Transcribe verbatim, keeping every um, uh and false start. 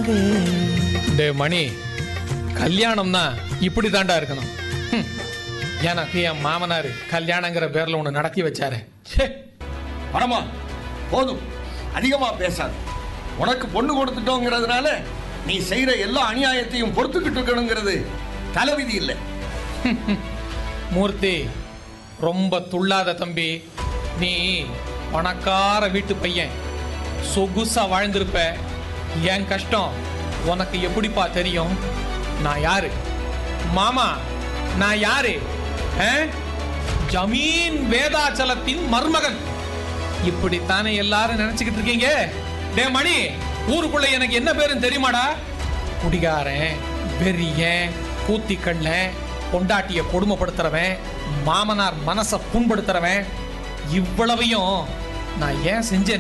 டே மணி, கல்யாணம்னா இப்படி தாண்டா இருக்கணும். எனக்கு என் மாமனார் கல்யாணங்கிற பேர்ல ஒன்று நடத்தி வச்சாரு. பரமா போதும், அதிகமா பேசாது. உனக்கு பொண்ணு கொடுத்துட்டோங்கிறதுனால நீ செய்யற எல்லா அநியாயத்தையும் பொறுத்துக்கிட்டு இருக்கணுங்கிறது தலைவிதி இல்லை. மூர்த்தி, ரொம்ப துள்ளாத தம்பி. நீ பணக்கார வீட்டு பையன், சொகுசா வாழ்ந்திருப்ப. என் கஷ்டம் உனக்கு எப்படிப்பா தெரியும்? நான் யாரு மாமா? நான் யாரு? ஜமீன் வேதாச்சலத்தின் மருமகன். இப்படித்தானே எல்லாரும் நினைச்சுக்கிட்டு இருக்கீங்க. டே மணி, ஊருக்குள்ள எனக்கு என்ன பேருன்னு தெரியுமாடா? குடிகாரன், வெறியன், கூத்திக்கண்ணன், பொண்டாட்டிய கொடுமைப்படுத்துறவன், மாமனார் மனசை புண்படுத்துறவன். இவ்வளவையும் நான் ஏன் செஞ்சேன்